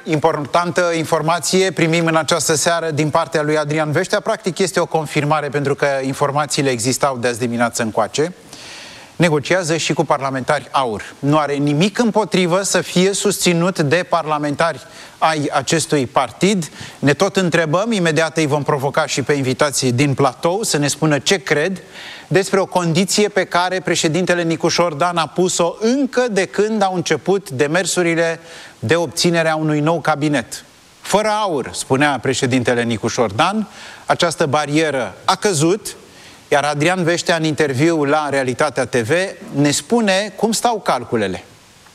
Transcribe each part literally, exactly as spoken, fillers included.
importantă informație primim în această seară din partea lui Adrian Veștea. Practic este o confirmare, pentru că informațiile existau de azi dimineață încoace. Negociază și cu parlamentari AUR. Nu are nimic împotrivă să fie susținut de parlamentari ai acestui partid. Ne tot întrebăm, imediat îi vom provoca și pe invitații din platou să ne spună ce cred despre o condiție pe care președintele Nicușor Dan a pus-o încă de când au început demersurile de obținere a unui nou cabinet. Fără AUR, spunea președintele Nicușor Dan, această barieră a căzut. Iar Adrian Veștea, în interviu la Realitatea T V, ne spune cum stau calculele.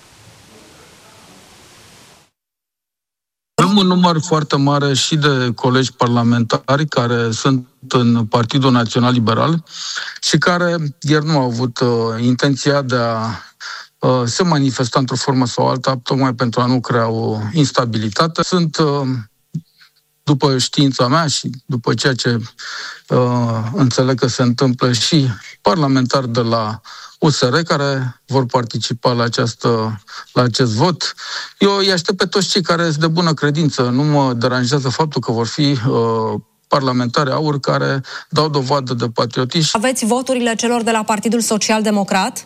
Avem un număr foarte mare și de colegi parlamentari care sunt în Partidul Național Liberal și care ieri nu au avut uh, intenția de a uh, se manifesta într-o formă sau alta, tocmai pentru a nu crea o instabilitate. Sunt... Uh, după știința mea și după ceea ce uh, înțeleg că se întâmplă, și parlamentari de la U S R care vor participa la, această, la acest vot. Eu îi aștept pe toți cei care sunt de bună credință. Nu mă deranjează faptul că vor fi uh, parlamentari AUR care dau dovadă de patriotism. Aveți voturile celor de la Partidul Social Democrat?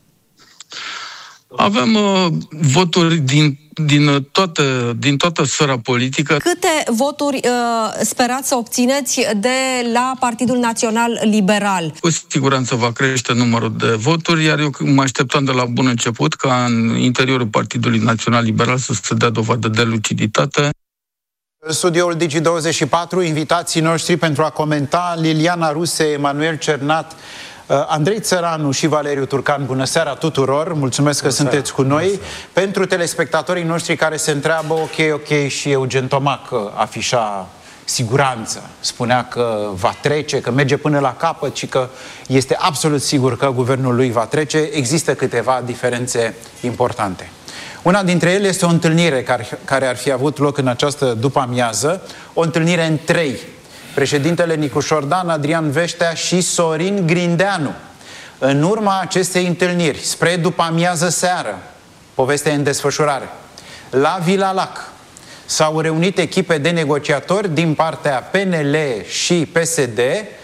Avem uh, voturi din, din, toate, din toată sfera politică. Câte voturi uh, sperați să obțineți de la Partidul Național Liberal? Cu siguranță va crește numărul de voturi, iar eu mă așteptam de la bun început ca în interiorul Partidului Național Liberal să se dea dovadă de luciditate. În studioul Digi douăzeci și patru, invitații noștri pentru a comenta: Liliana Ruse, Emanuel Cernat, Andrei Țăranu și Valeriu Turcan. Bună seara tuturor! Mulțumesc că sunteți cu noi. Pentru telespectatorii noștri care se întreabă, ok, ok, și Eugen Tomac afișa siguranță, spunea că va trece, că merge până la capăt și că este absolut sigur că guvernul lui va trece. Există câteva diferențe importante. Una dintre ele este o întâlnire care, care ar fi avut loc în această după-amiază, o întâlnire în trei. Președintele Nicușor Dan, Adrian Veștea și Sorin Grindeanu. În urma acestei întâlniri, spre după-amiază seară, povestea în desfășurare, la Vila Lac s-au reunit echipe de negociatori din partea P N L și P S D.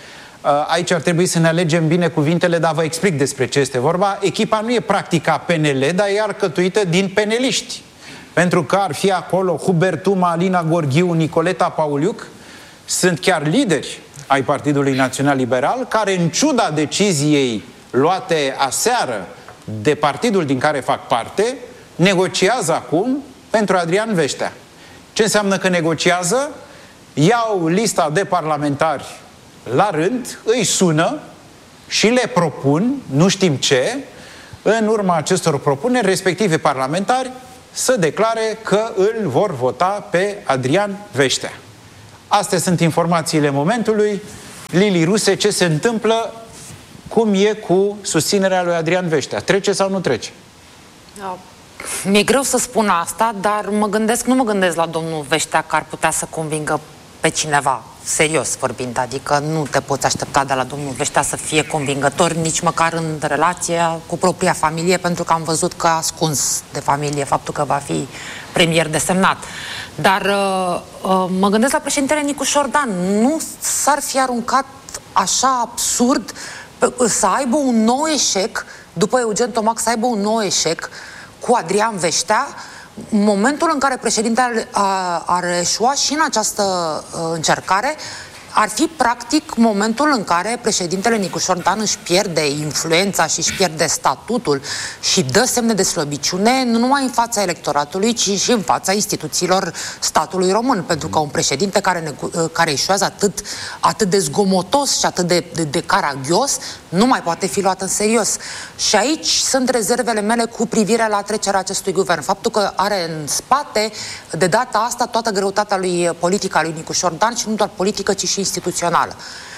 Aici ar trebui să ne alegem bine cuvintele, dar vă explic despre ce este vorba. Echipa nu e practica P N L, dar e alcătuită din peneliști. Pentru că ar fi acolo Hubert Tuma, Alina Gorghiu, Nicoleta Pauliuc. Sunt chiar lideri ai Partidului Național Liberal, care, în ciuda deciziei luate aseară de partidul din care fac parte, negociază acum pentru Adrian Veștea. Ce înseamnă că negociază? Iau lista de parlamentari la rând, îi sună și le propun, nu știm ce, în urma acestor propuneri, respectivii parlamentari să declare că îl vor vota pe Adrian Veștea. Astea sunt informațiile momentului. Lili Ruse, ce se întâmplă? Cum e cu susținerea lui Adrian Veștea? Trece sau nu trece? Da. Mi-e greu să spun asta, dar mă gândesc, nu mă gândesc la domnul Veștea că ar putea să convingă pe cineva, serios vorbind, adică nu te poți aștepta de la domnul Veștea să fie convingător nici măcar în relația cu propria familie, pentru că am văzut că a ascuns de familie faptul că va fi premier desemnat. Dar uh, uh, mă gândesc la președintele Nicușor Dan. Nu s-ar fi aruncat așa absurd să aibă un nou eșec, după Eugen Tomac, să aibă un nou eșec cu Adrian Veștea, momentul în care președintele ar eșua și în această uh, încercare, ar fi practic momentul în care președintele Nicușor Dan își pierde influența și își pierde statutul și dă semne de slăbiciune nu numai în fața electoratului, ci și în fața instituțiilor statului român, pentru că un președinte care, care eșuează atât, atât de zgomotos și atât de, de, de caragios nu mai poate fi luat în serios. Și aici sunt rezervele mele cu privire la trecerea acestui guvern. Faptul că are în spate, de data asta, toată greutatea lui politică a lui Nicușor Dan și nu doar politică, ci și instituțională.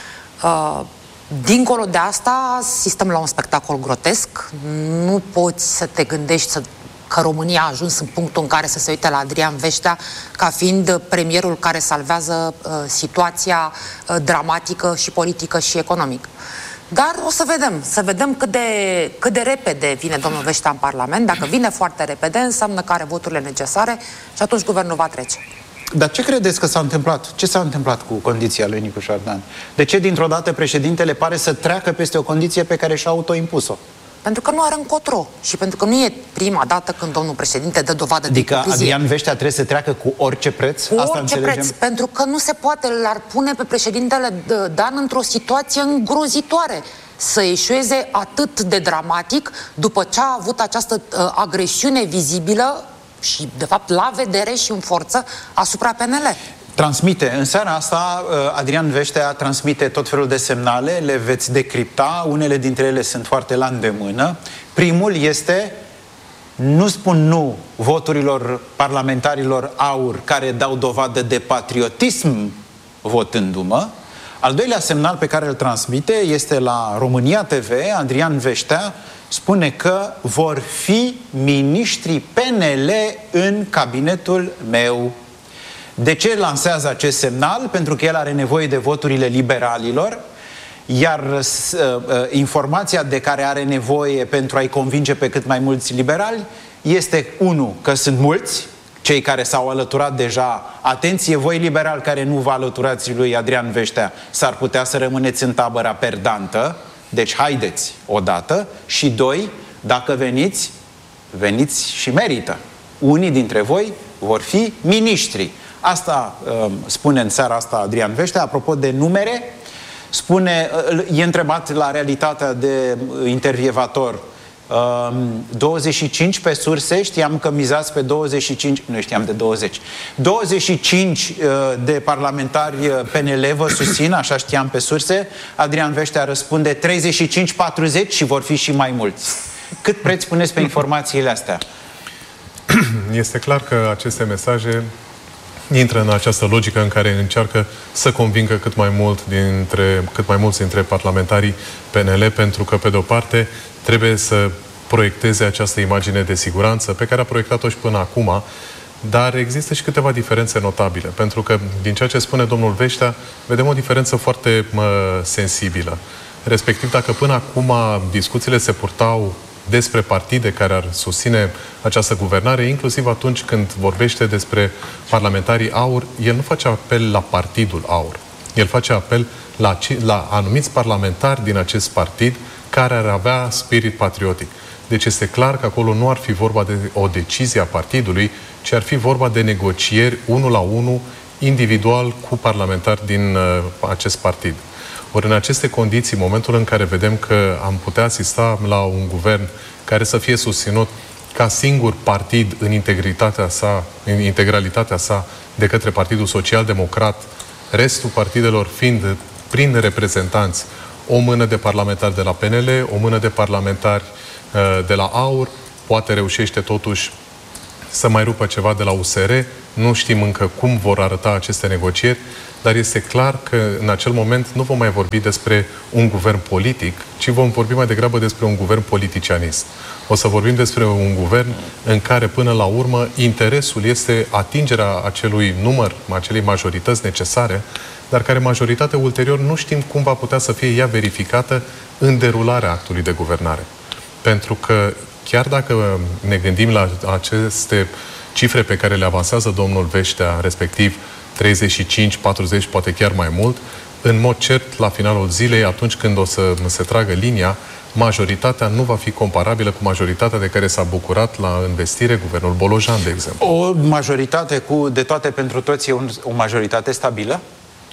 Uh, dincolo de asta, asistăm la un spectacol grotesc. Nu poți să te gândești să, că România a ajuns în punctul în care să se uite la Adrian Veștea ca fiind premierul care salvează uh, situația uh, dramatică și politică și economică. Dar o să vedem, să vedem cât de, cât de repede vine domnul Veștea în Parlament. Dacă vine foarte repede, înseamnă că are voturile necesare și atunci guvernul va trece. Dar ce credeți că s-a întâmplat? Ce s-a întâmplat cu condiția lui Nicu Șardan? De ce dintr-o dată președintele pare să treacă peste o condiție pe care și-a autoimpus-o? Pentru că nu are încotro și pentru că nu e prima dată când domnul președinte dă dovadă adică de ipocrizie. Adrian Veștea trebuie să treacă cu orice preț? Cu Asta orice înțelegem? preț, pentru că nu se poate, l-ar pune pe președintele Dan într-o situație îngrozitoare. Să eșueze atât de dramatic după ce a avut această uh, agresiune vizibilă și, de fapt, la vedere și în forță asupra P N L. Transmite. În seara asta, Adrian Veștea transmite tot felul de semnale, le veți decripta, unele dintre ele sunt foarte la îndemână. Primul este: nu spun nu voturilor parlamentarilor AUR care dau dovadă de patriotism votându-mă. Al doilea semnal pe care îl transmite este la România T V. Adrian Veștea spune că vor fi miniștrii P N L în cabinetul meu. De ce lansează acest semnal? Pentru că el are nevoie de voturile liberalilor, iar uh, uh, informația de care are nevoie pentru a-i convinge pe cât mai mulți liberali este, unu, că sunt mulți, cei care s-au alăturat deja. Atenție, voi liberali care nu vă alăturați lui Adrian Veștea, s-ar putea să rămâneți în tabăra perdantă, deci haideți odată. Și doi, dacă veniți, veniți și merită. Unii dintre voi vor fi miniștri. Asta uh, spune în seara asta Adrian Veștea. Apropo de numere, spune, uh, e întrebat la Realitatea de intervievator, uh, douăzeci și cinci pe surse, știam că mizați pe douăzeci și cinci, nu știam de douăzeci, douăzeci și cinci uh, de parlamentari P N L vă susțin, așa știam pe surse. Adrian Veștea răspunde treizeci și cinci patruzeci și vor fi și mai mulți. Cât preț puneți pe informațiile astea? Este clar că aceste mesaje intră în această logică în care încearcă să convingă cât mai mult dintre, cât mai mulți dintre parlamentarii P N L, pentru că, pe de-o parte, trebuie să proiecteze această imagine de siguranță pe care a proiectat-o și până acum, dar există și câteva diferențe notabile, pentru că, din ceea ce spune domnul Veștea, vedem o diferență foarte mă, sensibilă. Respectiv, dacă până acum discuțiile se purtau despre partide care ar susține această guvernare, inclusiv atunci când vorbește despre parlamentarii AUR, el nu face apel la partidul AUR. El face apel la, la anumiți parlamentari din acest partid care ar avea spirit patriotic. Deci este clar că acolo nu ar fi vorba de o decizie a partidului, ci ar fi vorba de negocieri unul la unul, individual, cu parlamentari din uh, acest partid. Ori în aceste condiții, în momentul în care vedem că am putea asista la un guvern care să fie susținut ca singur partid în integritatea sa, în integralitatea sa de către Partidul Social-Democrat, restul partidelor fiind prin reprezentanți o mână de parlamentari de la P N L, o mână de parlamentari uh, de la AUR, poate reușește totuși să mai rupă ceva de la U S R. Nu știm încă cum vor arăta aceste negocieri, dar este clar că în acel moment nu vom mai vorbi despre un guvern politic, ci vom vorbi mai degrabă despre un guvern politicianist. O să vorbim despre un guvern în care, până la urmă, interesul este atingerea acelui număr, acelei majorități necesare, dar care majoritatea ulterior nu știm cum va putea să fie ea verificată în derularea actului de guvernare. Pentru că chiar dacă ne gândim la aceste cifre pe care le avansează domnul Veștea, respectiv treizeci și cinci, patruzeci, poate chiar mai mult, în mod cert, la finalul zilei, atunci când o să se tragă linia, majoritatea nu va fi comparabilă cu majoritatea de care s-a bucurat la investire guvernul Bolojan, de exemplu. O majoritate cu de toate pentru toți e un, o majoritate stabilă?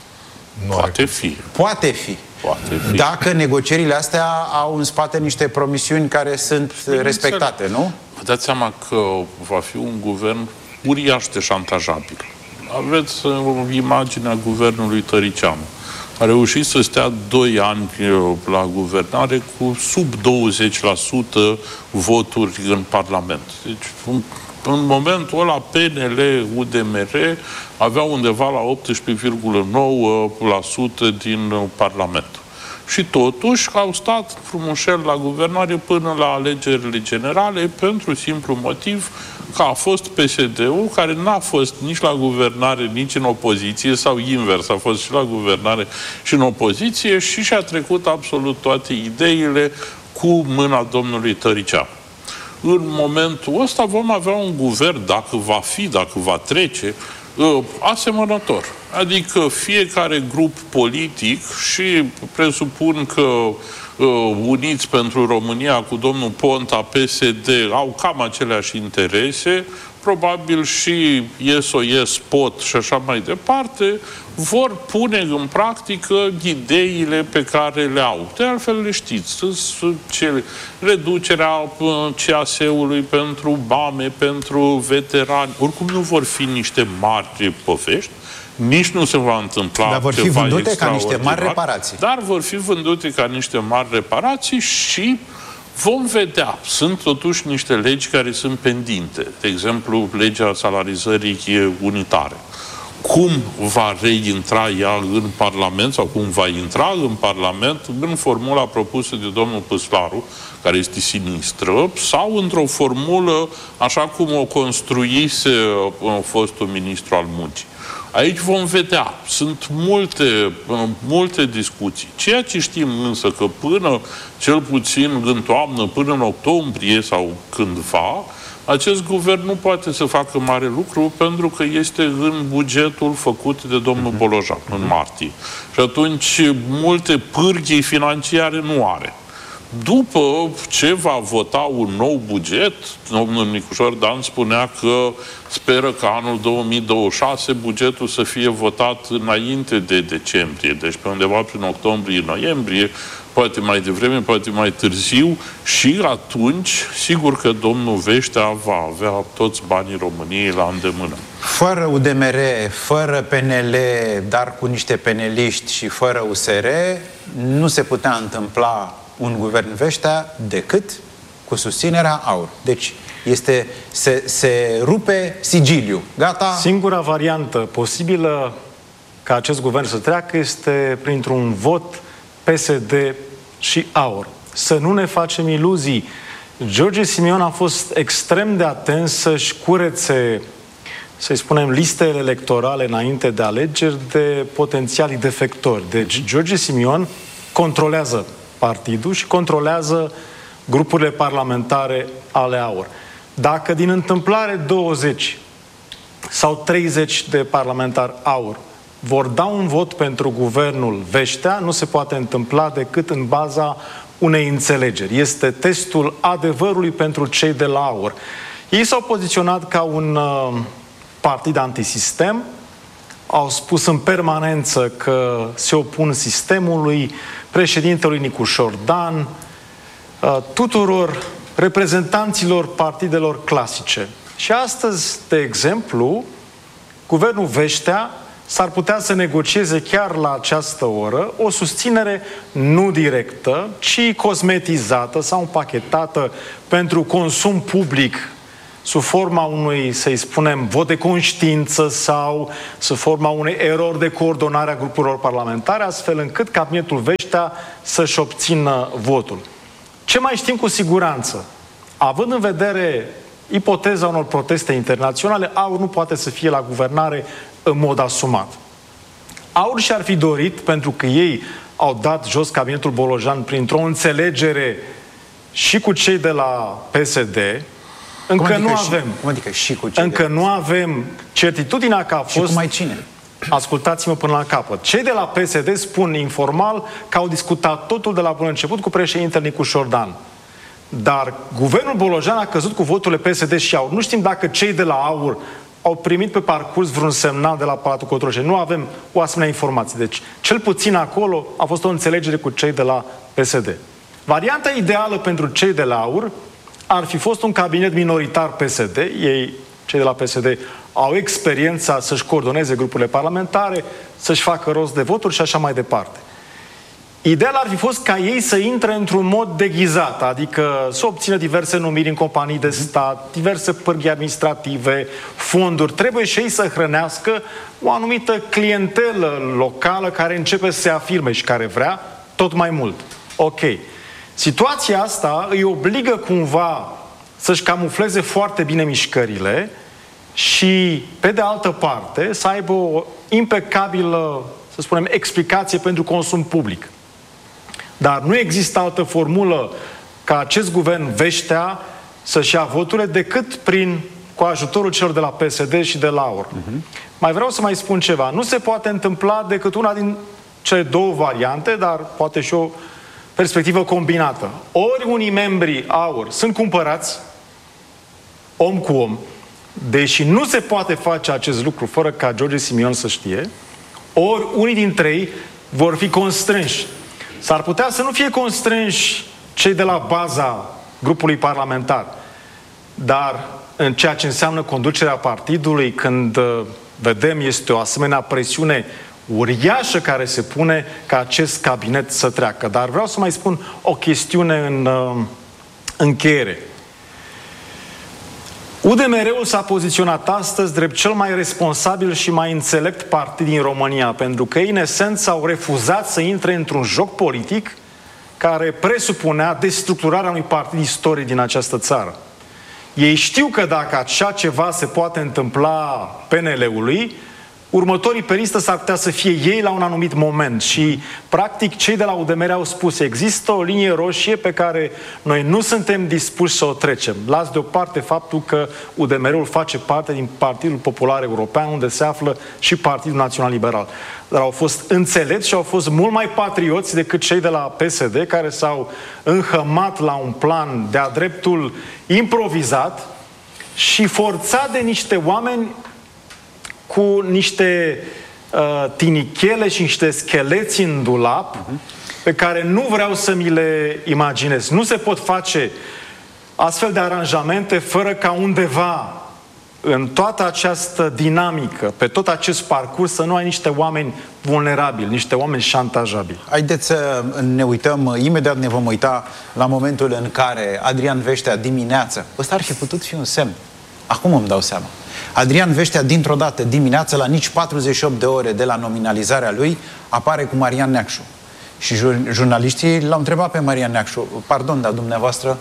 Nu Poate are... fi. Poate fi. Poate fi. Dacă negocierile astea au în spate niște promisiuni care sunt respectate, nu? Vă dați seama că va fi un guvern uriaș de șantajabil. Aveți uh, imaginea guvernului Tăricianu. A reușit să stea doi ani uh, la guvernare cu sub douăzeci la sută voturi în Parlament. Deci, în, în momentul ăla, P N L, U D M R aveau undeva la optsprezece virgulă nouă la sută din uh, Parlament. Și totuși au stat frumușel la guvernare până la alegerile generale pentru simplu motiv că a fost P S D-ul care n-a fost nici la guvernare, nici în opoziție, sau invers, a fost și la guvernare și în opoziție și și-a trecut absolut toate ideile cu mâna domnului Tăricianu. În momentul ăsta vom avea un guvern, dacă va fi, dacă va trece, asemănător. Adică fiecare grup politic și presupun că Uniți pentru România cu domnul Ponta, P S D, au cam aceleași interese, probabil și S O S, P O T și așa mai departe, vor pune în practică ideile pe care le au. De altfel le știți, reducerea C A S-ului pentru mame, pentru veterani, oricum nu vor fi niște mari povești, nici nu se va întâmpla. Dar vor fi vândute ca niște mari reparații. Dar vor fi vândute ca niște mari reparații și vom vedea. Sunt totuși niște legi care sunt pendinte. De exemplu, legea salarizării unitare. Cum va reintra ea în Parlament sau cum va intra în Parlament în formula propusă de domnul Păslaru, care este sinistră, sau într-o formulă așa cum o construise fostul ministru al muncii. Aici vom vedea. Sunt multe, multe discuții. Ceea ce știm însă că până, cel puțin în toamnă, până în octombrie sau cândva, acest guvern nu poate să facă mare lucru pentru că este în bugetul făcut de domnul Bolojan în martie. Și atunci multe pârghii financiare nu are. După ce va vota un nou buget, domnul Nicușor Dan spunea că speră că anul două mii douăzeci și șase bugetul să fie votat înainte de decembrie, deci pe undeva prin octombrie-noiembrie, poate mai devreme, poate mai târziu, și atunci, sigur că domnul Veștea va avea toți banii României la îndemână. Fără U D M R, fără P N L, dar cu niște peneliști și fără U S R, nu se putea întâmpla un guvern Veștea decât cu susținerea AUR. Deci este, se, se rupe sigiliu. Gata? Singura variantă posibilă ca acest guvern să treacă este printr-un vot P S D și AUR. Să nu ne facem iluzii. George Simion a fost extrem de atent să-și curețe, să-i spunem, listele electorale înainte de alegeri de potențialii defectori. Deci George Simion controlează partidul și controlează grupurile parlamentare ale AUR. Dacă din întâmplare douăzeci sau treizeci de parlamentari AUR vor da un vot pentru guvernul Veștea, nu se poate întâmpla decât în baza unei înțelegeri. Este testul adevărului pentru cei de la AUR. Ei s-au poziționat ca un uh, partid antisistem, au spus în permanență că se opun sistemului, președintelui Nicușor Dan, tuturor reprezentanților partidelor clasice. Și astăzi, de exemplu, guvernul Veștea s-ar putea să negocieze chiar la această oră o susținere nu directă, ci cosmetizată sau împachetată pentru consum public sub forma unui, să-i spunem, vot de conștiință sau sub forma unei erori de coordonare a grupurilor parlamentare, astfel încât cabinetul Veștea să-și obțină votul. Ce mai știm cu siguranță? Având în vedere ipoteza unor proteste internaționale, AUR nu poate să fie la guvernare în mod asumat. AUR și-ar fi dorit, pentru că ei au dat jos cabinetul Bolojan printr-o înțelegere și cu cei de la P S D, încă adică nu și, avem. Cum adică și cu cei Încă nu avem certitudinea că a fost... Și cu mai cine? Ascultați-mă până la capăt. Cei de la P S D spun informal că au discutat totul de la bun început cu președintele Nicușor Dan. Dar guvernul Bolojan a căzut cu voturile P S D și AUR. Nu știm dacă cei de la AUR au primit pe parcurs vreun semnal de la Palatul Cotroceni. Nu avem o asemenea informație. Deci, cel puțin acolo a fost o înțelegere cu cei de la P S D. Varianta ideală pentru cei de la AUR ar fi fost un cabinet minoritar P S D. Ei, cei de la P S D, au experiența să-și coordoneze grupurile parlamentare, să-și facă rost de voturi și așa mai departe. Ideal ar fi fost ca ei să intre într-un mod deghizat, adică să obțină diverse numiri în companii de stat, diverse pârghii administrative, fonduri. Trebuie și ei să hrănească o anumită clientelă locală care începe să se afirme și care vrea tot mai mult. Ok. Situația asta îi obligă cumva să-și camufleze foarte bine mișcările și, pe de altă parte, să aibă o impecabilă, să spunem, explicație pentru consum public. Dar nu există altă formulă ca acest guvern Veștea să-și ia voturile decât prin, cu ajutorul celor de la P S D și de la AUR. Uh-huh. Mai vreau să mai spun ceva. Nu se poate întâmpla decât una din cele două variante, dar poate și o perspectivă combinată. Ori unii membri AUR sunt cumpărați om cu om, deși nu se poate face acest lucru fără ca George Simion să știe, ori unii dintre ei vor fi constrânși. S-ar putea să nu fie constrânși cei de la baza grupului parlamentar, dar în ceea ce înseamnă conducerea partidului, când uh, vedem este o asemenea presiune uriașă care se pune ca acest cabinet să treacă. Dar vreau să mai spun o chestiune în uh, încheiere. U D M R-ul s-a poziționat astăzi drept cel mai responsabil și mai înțelept partid din România, pentru că ei, în esență, au refuzat să intre într-un joc politic care presupunea destructurarea unui partid istoric din această țară. Ei știu că dacă așa ceva se poate întâmpla P N L-ului, următorii pe listă s-ar putea să fie ei la un anumit moment și, practic, cei de la U D M R au spus, există o linie roșie pe care noi nu suntem dispuși să o trecem. Las deoparte faptul că U D M R-ul face parte din Partidul Popular European, unde se află și Partidul Național Liberal. Dar au fost înțelepți și au fost mult mai patrioți decât cei de la P S D, care s-au înhămat la un plan de-a dreptul improvizat și forțat de niște oameni cu niște uh, tinichele și niște scheleți în dulap, uh-huh. pe care nu vreau să mi le imaginez. Nu se pot face astfel de aranjamente fără ca undeva în toată această dinamică, pe tot acest parcurs, să nu ai niște oameni vulnerabili, niște oameni șantajabili. Haideți să ne uităm, imediat ne vom uita la momentul în care Adrian Veștea dimineață, ăsta ar fi putut fi un semn, acum îmi dau seama. Adrian Veștea, dintr-o dată, dimineață, la nici patruzeci și opt de ore de la nominalizarea lui, apare cu Marian Neacșu. Și jur- jurnaliștii l-au întrebat pe Marian Neacșu, pardon, dar dumneavoastră,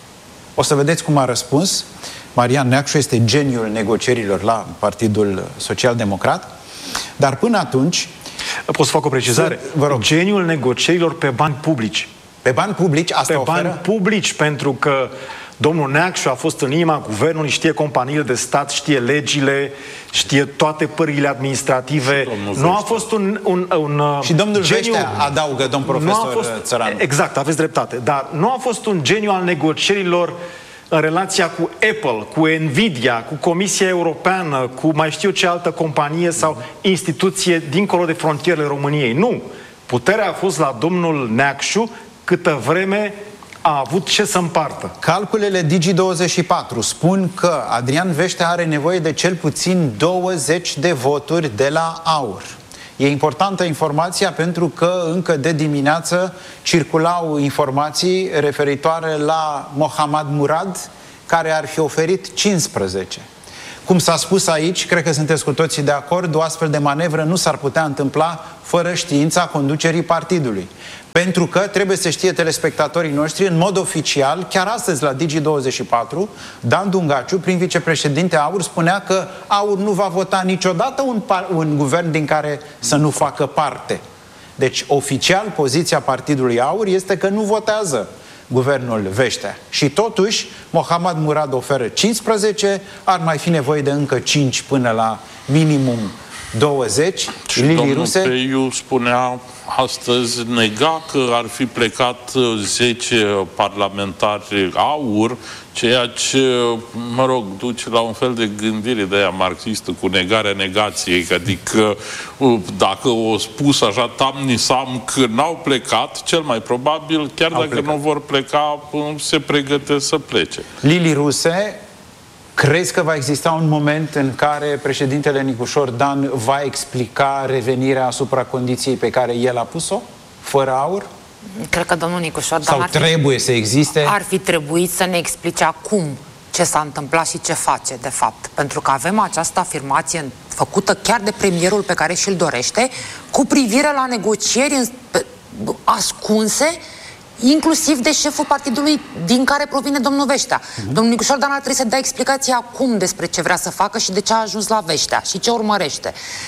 o să vedeți cum a răspuns. Marian Neacșu este geniul negocierilor la Partidul Social-Democrat, dar până atunci... Pot să fac o precizare? Vă rog. Geniul negocierilor pe bani publici. Pe bani publici? Asta pe oferă? bani publici, pentru că domnul Neacșu a fost în inima guvernului, știe companiile de stat, știe legile, știe toate pârghile administrative. Nu a fost un... un, un și domnul geniu... Veștea adaugă, domn profesor fost... Țăranu. Exact, aveți dreptate. Dar nu a fost un geniu al negocierilor în relația cu Apple, cu Nvidia, cu Comisia Europeană, cu mai știu ce altă companie sau instituție dincolo de frontierele României. Nu. Puterea a fost la domnul Neacșu câtă vreme a avut ce să împartă. Calculele Digi douăzeci și patru spun că Adrian Veștea are nevoie de cel puțin douăzeci de voturi de la AUR. E importantă informația pentru că încă de dimineață circulau informații referitoare la Mohammad Murad, care ar fi oferit cincisprezece. Cum s-a spus aici, cred că sunteți cu toții de acord, o astfel de manevră nu s-ar putea întâmpla fără știința conducerii partidului. Pentru că, trebuie să știe telespectatorii noștri, în mod oficial, chiar astăzi la Digi douăzeci și patru, Dan Dungaciu, prin vicepreședinte AUR, spunea că AUR nu va vota niciodată un, un guvern din care să nu facă parte. Deci, oficial, poziția partidului AUR este că nu votează guvernul Veștea. Și totuși, Mohammad Murad oferă cincisprezece, ar mai fi nevoie de încă cinci până la minimum douăzeci. Și Lili domnul Ruse... Peiu spunea astăzi, nega că ar fi plecat zece parlamentari AUR, ceea ce, mă rog, duce la un fel de gândire de aia marxistă cu negarea negației, adică dacă o spus așa tamnisam că n-au plecat, cel mai probabil, chiar Au dacă plecat. nu vor pleca, se pregătesc să plece. Lili Ruse, crezi că va exista un moment în care președintele Nicușor Dan va explica revenirea asupra condiției pe care el a pus-o, fără AUR? Cred că domnul Nicușor Dan Sau ar fi, trebuie să existe? Ar fi trebuit să ne explice acum ce s-a întâmplat și ce face, de fapt. Pentru că avem această afirmație făcută chiar de premierul pe care și-l dorește, cu privire la negocieri ascunse inclusiv de șeful partidului din care provine domnul Veștea. Uh-huh. Domnul Nicușor Dan ar trebui să dea explicații acum despre ce vrea să facă și de ce a ajuns la Veștea și ce urmărește.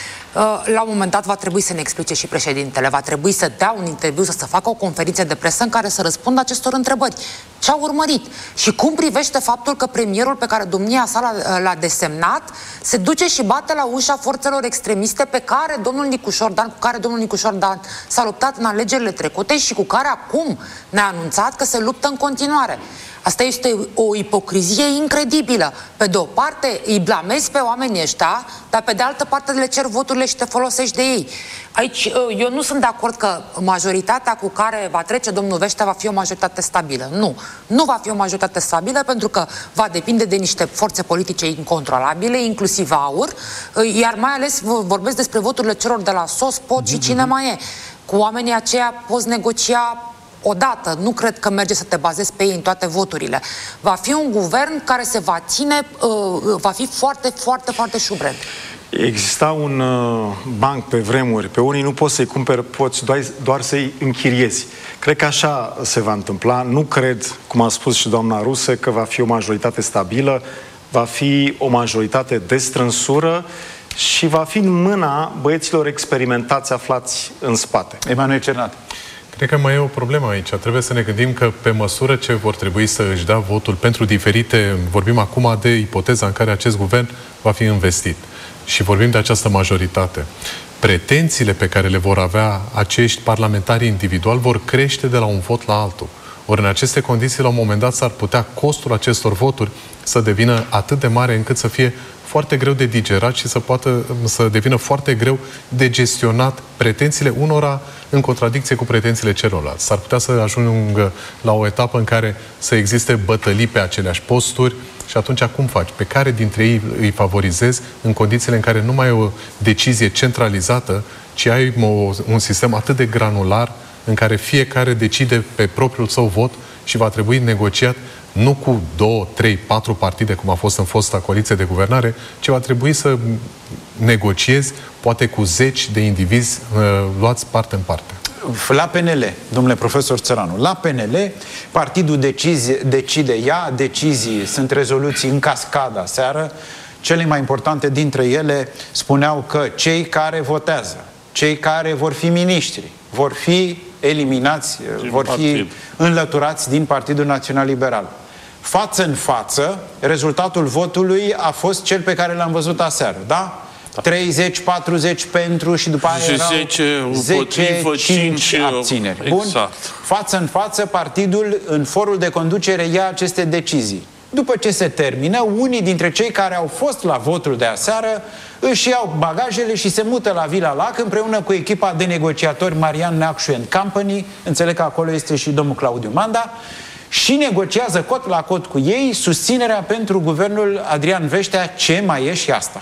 La un moment dat va trebui să ne explice și președintele, va trebui să dea un interviu, să se facă o conferință de presă în care să răspundă acestor întrebări. Ce a urmărit? Și cum privește faptul că premierul pe care domnia sa l-a, l-a desemnat se duce și bate la ușa forțelor extremiste pe care domnul Nicușor Dan, cu care domnul Nicușor Dan s-a luptat în alegerile trecute și cu care acum ne-a anunțat că se luptă în continuare. Asta este o ipocrizie incredibilă. Pe de o parte îi blamezi pe oamenii ăștia, dar pe de altă parte le cer voturile și te folosești de ei. Aici eu nu sunt de acord că majoritatea cu care va trece domnul Veștea va fi o majoritate stabilă. Nu. Nu va fi o majoritate stabilă pentru că va depinde de niște forțe politice incontrolabile, inclusiv AUR, iar mai ales vorbesc despre voturile celor de la S O S, P O T și cine mai e. Cu oamenii aceia poți negocia odată. Nu cred că merge să te bazezi pe ei în toate voturile. Va fi un guvern care se va ține, uh, va fi foarte, foarte, foarte șubred. Exista un uh, banc pe vremuri, pe unii nu poți să-i cumperi, poți doar, doar să-i închiriezi. Cred că așa se va întâmpla. Nu cred, cum a spus și doamna Ruse, că va fi o majoritate stabilă, va fi o majoritate de strânsură și va fi în mâna băieților experimentați aflați în spate. Emanuel Cernat. Cred că mai e o problemă aici. Trebuie să ne gândim că pe măsură ce vor trebui să își dea votul pentru diferite, vorbim acum de ipoteza în care acest guvern va fi investit. Și vorbim de această majoritate. Pretențiile pe care le vor avea acești parlamentari individuali vor crește de la un vot la altul. Ori în aceste condiții, la un moment dat, s-ar putea costul acestor voturi să devină atât de mare încât să fie foarte greu de digerat și să poată să devină foarte greu de gestionat pretențiile unora în contradicție cu pretențiile celorlalți. S-ar putea să ajungă la o etapă în care să existe bătălii pe aceleași posturi și atunci cum faci? Pe care dintre ei îi favorizezi în condițiile în care nu mai e o decizie centralizată, ci ai un sistem atât de granular în care fiecare decide pe propriul său vot și va trebui negociat nu cu două, trei, patru partide, cum a fost în fosta coaliție de guvernare, ci va trebui să negociezi, poate cu zeci de indivizi uh, luați parte în parte. La P N L, domnule profesor Țăranu, la P N L, partidul decizie, decide, ia decizii, sunt rezoluții în cascadă aseară. Cele mai importante dintre ele spuneau că cei care votează, cei care vor fi miniștri, vor fi eliminați, din vor partid. fi înlăturați din Partidul Național Liberal. Față în față, rezultatul votului a fost cel pe care l-am văzut aseară, da? da. treizeci patruzeci pentru și după aia erau zece cinci abțineri. Exact. Bun? Față în față, partidul în forul de conducere ia aceste decizii. După ce se termină, unii dintre cei care au fost la votul de aseară își iau bagajele și se mută la Vila Lac împreună cu echipa de negociatori Marian Neacșu and Company, înțeleg că acolo este și domnul Claudiu Manda, și negociază cot la cot cu ei susținerea pentru guvernul Adrian Veștea. Ce mai e și asta?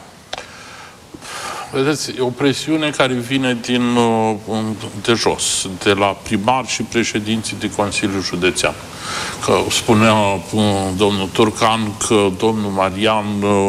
Vedeți, e o presiune care vine din, de jos, de la primari și președinții de Consiliul Județean. Că spunea domnul Turcan că domnul Marian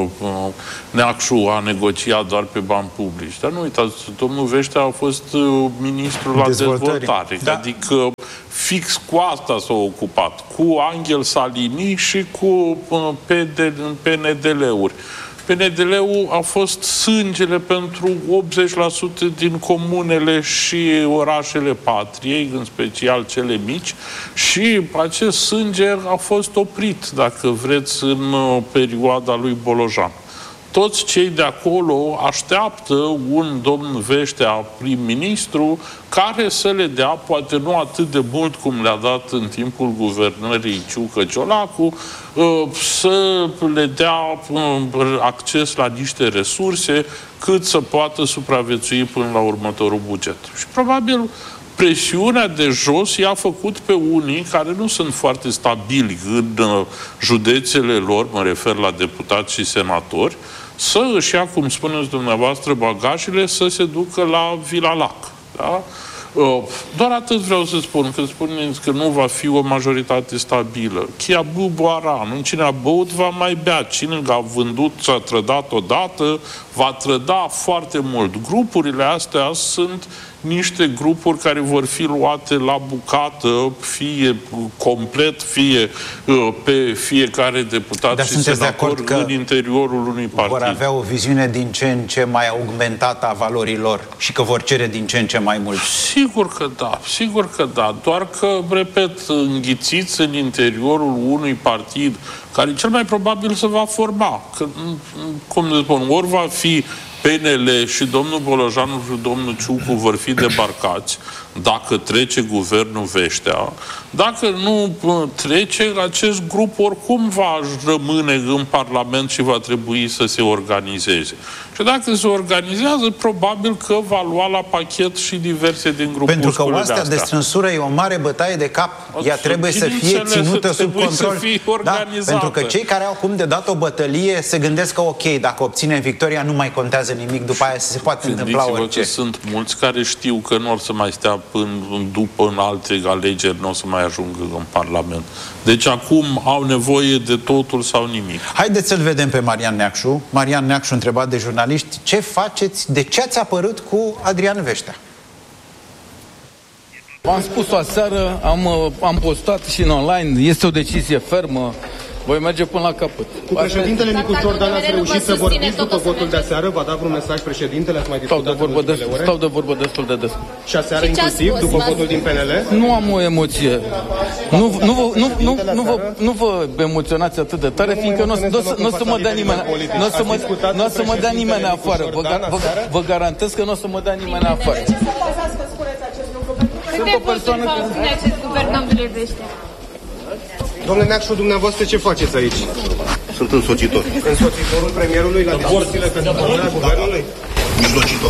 Neacșu a negociat doar pe bani publici. Dar nu uitați, domnul Veștea a fost ministrul la dezvoltare. Da. Adică fix cu asta s-a ocupat. Cu Angel Salini și cu P N D L-uri. P N D L-ul a fost sângele pentru optzeci la sută din comunele și orașele patriei, în special cele mici, și acest sânge a fost oprit, dacă vreți, în perioada lui Bolojan. Toți cei de acolo așteaptă un domn Veștea prim-ministru care să le dea, poate nu atât de mult cum le-a dat în timpul guvernării Ciucă-Ciolacu, să le dea acces la niște resurse cât să poată supraviețui până la următorul buget. Și probabil presiunea de jos i-a făcut pe unii care nu sunt foarte stabili în județele lor, mă refer la deputați și senatori, să își ia, cum spuneți dumneavoastră, bagajele, să se ducă la Vila Lac. Da? Doar atât vreau să spun, că spuneți că nu va fi o majoritate stabilă. Chia buboara, nu cine a băut va mai bea, cine a vândut și a trădat odată, va trăda foarte mult. Grupurile astea sunt niște grupuri care vor fi luate la bucată, fie complet, fie pe fiecare deputat Dar și senator în interiorul unui partid. Vor avea o viziune din ce în ce mai augmentată a valorilor și că vor cere din ce în ce mai mult. Sigur că da, sigur că da. Doar că, repet, înghițiți în interiorul unui partid care cel mai probabil se va forma. Că, cum ne spun, ori va fi P N L și domnul Bolojanu și domnul Ciucu vor fi debarcați dacă trece guvernul Veștea. Dacă nu trece, acest grup oricum va rămâne în Parlament și va trebui să se organizeze. Și dacă se organizează, probabil că va lua la pachet și diverse din grupuri. Pentru că oastea de strânsură e o mare bătaie de cap. Ea trebuie să fie ținută sub control. Da, pentru că cei care au acum de dat o bătălie se gândesc că ok, dacă obținem victoria, nu mai contează nimic, după aia se poate întâmpla orice. Că sunt mulți care știu că nu or să mai stea până după în alte alegeri, nu o să mai ajungă în Parlament. Deci acum au nevoie de totul sau nimic. Haideți să-l vedem pe Marian Neacșu. Marian Neacșu întrebat de jurnaliști: ce faceți, de ce ați apărut cu Adrian Veștea? V-am spus-o aseară, am, am postat și în online, este o decizie fermă. Voi merge până la capăt. Cu președintele Nicu Ciordan ați reușit să vorbiți după votul de aseară? V-a dat vreun mesaj președintele? Ați mai discutat stau de vorbă, des, stau de vorbă destul de des. Și aseară inclusiv, după votul din P N L? Nu am o emoție. Nu, nu, vă, nu, nu, nu, vă, nu vă emoționați atât de tare, fiindcă nu o să mă dea nimeni, nu o să mă, n-o să mă dea nimeni afară. Vă, vă, vă garantez că nu o să mă dea nimeni afară. Ce să faceți că spuneți acest lucru? Sunt o persoană care... Câte acest guvern, domnule Veștea? Domnule Neacșu, dumneavoastră ce faceți aici? Sunt însoțitor. Însoțitorul premierului la discuțiile pentru formarea guvernului? Mijlocitor.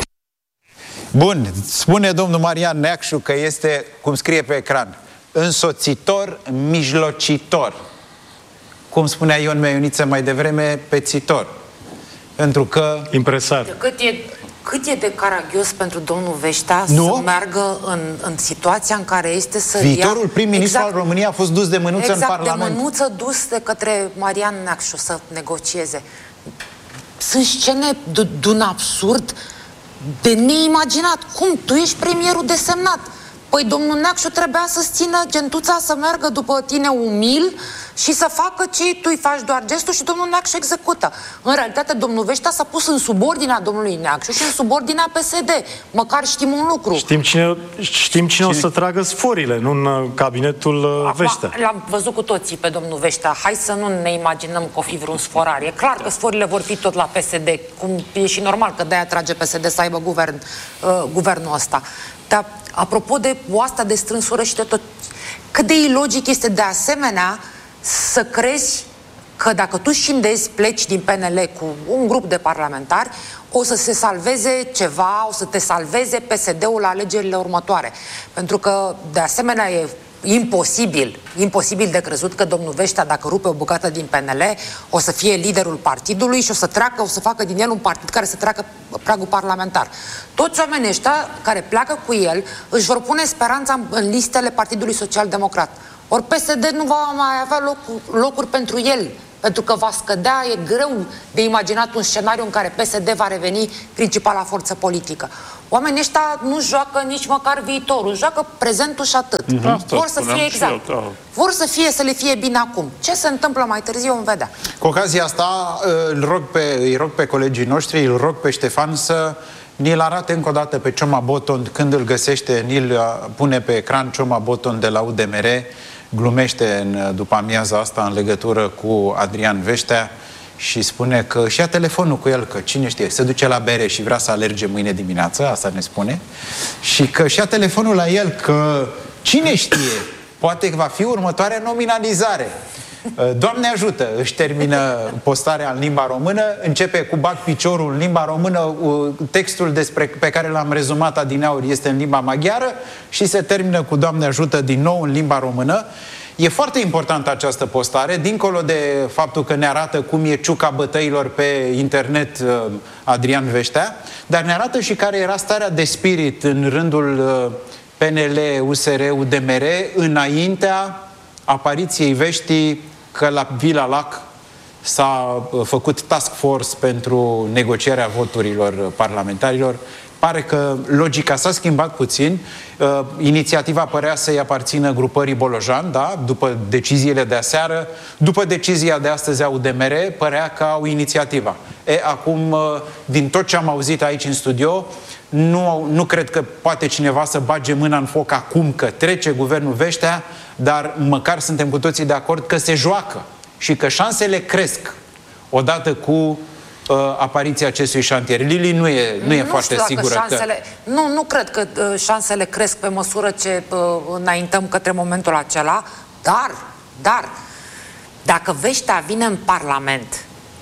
Bun, spune domnul Marian Neacșu că este, cum scrie pe ecran, însoțitor, mijlocitor. Cum spunea Ion Meiuniță mai devreme, pețitor. Pentru că... Impresar. Cât e, cât e de caragios pentru domnul Veștea nu? să meargă în, în situația în care este să Viitorul ia... prim-ministru exact, al României a fost dus de mânuță exact, în Parlament. de mânuță dus de către Marian Neacșu să negocieze. Sunt scene de un absurd de neimaginat. Cum? Tu ești premierul desemnat. Păi domnul Neacșu trebuia să-ți țină gentuța să meargă după tine umil și să facă ce tu îi faci doar gestul și domnul Neacșu execută. În realitate, domnul Veștea s-a pus în subordinea domnului Neacșu și în subordinea P S D. Măcar știm un lucru. Știm cine, știm cine, cine o să tragă sforile, nu în cabinetul Acum, Veștea. L-am văzut cu toții pe domnul Veștea. Hai să nu ne imaginăm că o fi vreun sforar. E clar că sforile vor fi tot la P S D, cum e și normal că de-aia trage P S D să aibă guvern, uh, guvernul ăsta. Dar, apropo de oasta de strânsură și de tot, cât de ilogic este de asemenea să crezi că dacă tu scindezi, pleci din P N L cu un grup de parlamentari, o să se salveze ceva, o să te salveze P S D-ul la alegerile următoare. Pentru că, de asemenea, e imposibil, imposibil de crezut că domnul Veștea, dacă rupe o bucată din P N L, o să fie liderul partidului și o să treacă, o să facă din el un partid care să treacă pragul parlamentar. Toți oamenii ăștia care pleacă cu el își vor pune speranța în listele Partidului Social Democrat. Ori P S D nu va mai avea locuri, locuri pentru el, pentru că va scădea, e greu de imaginat un scenariu în care P S D va reveni principala forță politică. Oamenii ăștia nu joacă nici măcar viitorul, joacă prezentul și atât. Mm-hmm. Vor să fie exact. Eu, Vor să fie, să le fie bine acum. Ce se întâmplă mai târziu, vom vedea. Cu ocazia asta îl rog pe, îi rog pe colegii noștri, îl rog pe Ștefan să ni-l arate încă o dată pe Cioma Boton, când îl găsește, ni-l pune pe ecran. Cioma Boton de la U D M R glumește în după amiaza asta în legătură cu Adrian Veștea și spune că își ia telefonul cu el, că cine știe, se duce la bere și vrea să alerge mâine dimineață, asta ne spune, și că își ia telefonul la el, că cine știe, poate că va fi următoarea nominalizare. Doamne ajută, își termină postarea în limba română, începe cu bag piciorul în limba română, textul despre, pe care l-am rezumat adineauri este în limba maghiară și se termină cu Doamne ajută din nou în limba română. E foarte importantă această postare, dincolo de faptul că ne arată cum e ciuca bătăilor pe internet Adrian Veștea, dar ne arată și care era starea de spirit în rândul P N L, U S R, U D M R înaintea apariției veștii că la Vila Lac s-a făcut task force pentru negocierea voturilor parlamentarilor. pare că logica s-a schimbat puțin. Uh, inițiativa părea să-i aparțină grupării Bolojan, da? După deciziile de aseară, după decizia de astăzi a U D M R, părea că au inițiativa. E, acum, uh, din tot ce am auzit aici în studio, nu, nu cred că poate cineva să bage mâna în foc acum că trece guvernul Veștea, dar măcar suntem cu toții de acord că se joacă și că șansele cresc odată cu uh, apariția acestui șantier. Lili nu e, nu e nu foarte știu sigură șansele, că... Nu, nu cred că uh, șansele cresc pe măsură ce uh, înaintăm către momentul acela, dar, dar, dacă Veștea vine în Parlament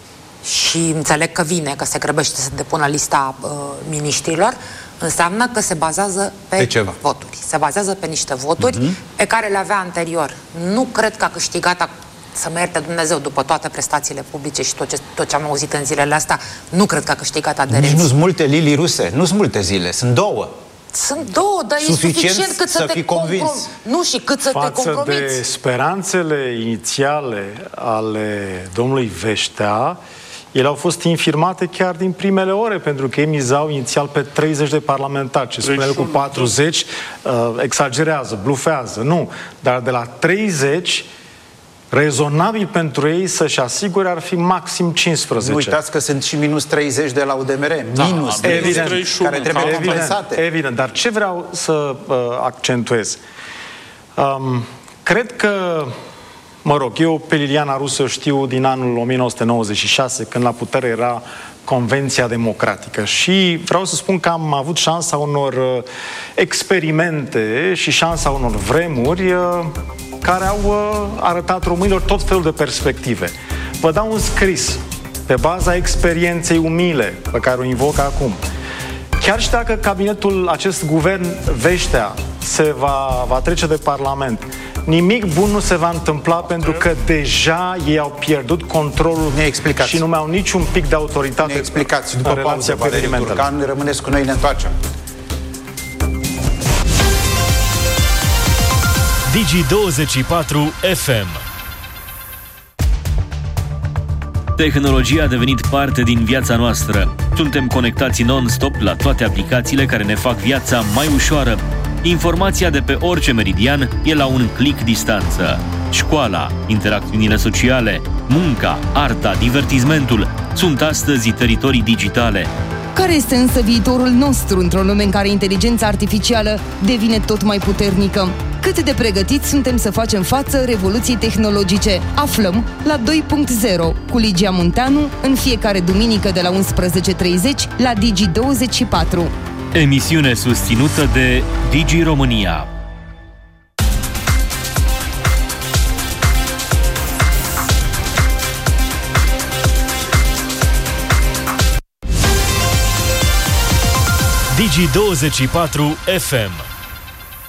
și înțeleg că vine, că se grăbește să depună lista uh, miniștrilor, înseamnă că se bazează pe, pe voturi. Se bazează pe niște voturi uh-huh. pe care le avea anterior. Nu cred că a câștigat, să mă ierte Dumnezeu, după toate prestațiile publice și tot ce, tot ce am auzit în zilele astea, nu cred că a câștigat aderenți. Nici nu sunt multe, Lili Ruse, nu sunt multe zile, sunt două. Sunt două, dar suficient e suficient cât să, să te convingi. Nu, și cât să Față te compromiți. de speranțele inițiale ale domnului Veștea, ele au fost infirmate chiar din primele ore, pentru că ei mizau inițial pe treizeci de parlamentari. Ce spune el cu patruzeci, uh, exagerează, blufează. Nu, dar de la treizeci, rezonabil pentru ei să-și asigure ar fi maxim cincisprezece. Nu uitați că sunt și minus treizeci de la U D M R. Da, minus evident, care trebuie evident, compensate. Evident, dar ce vreau să uh, accentuez? Um, cred că Mă rog, eu pe Liliana Rusă știu din anul o mie nouă sute nouăzeci și șase, când la putere era Convenția Democratică. Și vreau să spun că am avut șansa unor uh, experimente și șansa unor vremuri uh, care au uh, arătat românilor tot felul de perspective. Vă dau un scris pe baza experienței umile pe care o invoc acum. Chiar și dacă cabinetul, acest guvern Veștea, se va, va trece de Parlament, nimic bun nu se va întâmpla, pentru că deja ei au pierdut controlul și nu mai au niciun pic de autoritate. Ne explicați după pauză, Valeriu Turcan, rămâneți cu noi, ne întoarcem. Digi douăzeci și patru F M. Tehnologia a devenit parte din viața noastră. Suntem conectați non-stop la toate aplicațiile care ne fac viața mai ușoară. Informația de pe orice meridian e la un click distanță. Școala, interacțiunile sociale, munca, arta, divertismentul sunt astăzi teritorii digitale. Care este însă viitorul nostru într-o lume în care inteligența artificială devine tot mai puternică? Cât de pregătiți suntem să facem față revoluției tehnologice? Aflăm la doi punct zero cu Ligia Munteanu în fiecare duminică de la unsprezece treizeci la Digi douăzeci și patru. Emisiune susținută de Digi România. Digi douăzeci și patru F M.